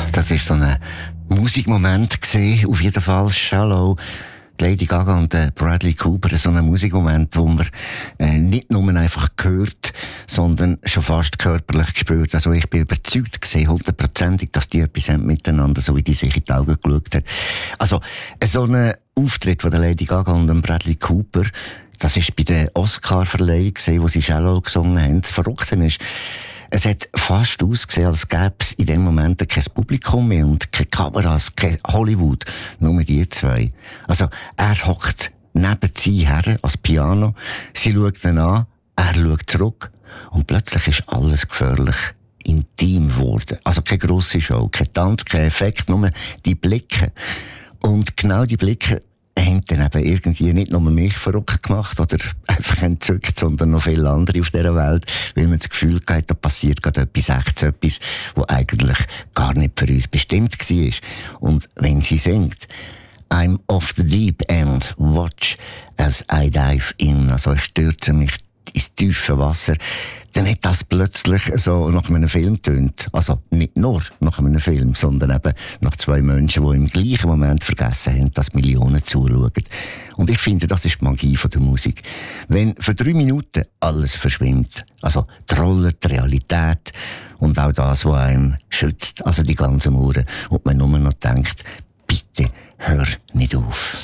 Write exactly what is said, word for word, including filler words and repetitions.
Das war so ein Musikmoment gewesen, auf jeden Fall. Shallow, Lady Gaga und äh, Bradley Cooper, so ein Musikmoment, wo man äh, nicht nur einfach gehört, sondern schon fast körperlich gespürt. Also ich bin überzeugt gewesen, hundertprozentig, dass die etwas haben miteinander, so wie die sich in die Augen geschaut hat. Also so ein Auftritt von der Lady Gaga und dem Bradley Cooper, das war bei der Oscar-Verleihung, wo sie Shallow gesungen haben. Das Verrückte ist, es hat fast ausgesehen, als gäbe es in dem Moment kein Publikum mehr und keine Kameras, kein Hollywood, nur die zwei. Also er hockt neben sie her als Piano, sie schaut ihn an, er schaut zurück und plötzlich ist alles gefährlich intim geworden. Also keine grosse Show, kein Tanz, kein Effekt, nur die Blicke. Und genau die Blicke haben dann eben irgendwie nicht nur mich verrückt gemacht oder einfach entzückt, sondern noch viele andere auf dieser Welt, weil man das Gefühl hat, da passiert gerade etwas, echt etwas, was eigentlich gar nicht für uns bestimmt war. Und wenn sie singt, I'm off the deep end, watch as I dive in, also ich stürze mich ins tiefe Wasser, dann hat das plötzlich so nach einem Film tönt. Also nicht nur nach einem Film, sondern eben nach zwei Menschen, die im gleichen Moment vergessen haben, dass Millionen zuschauen. Und ich finde, das ist die Magie von der Musik. Wenn für drei Minuten alles verschwimmt, also die Rolle, die Realität und auch das, was einem schützt, also die ganzen Mauern, und man nur noch denkt, bitte hör nicht auf.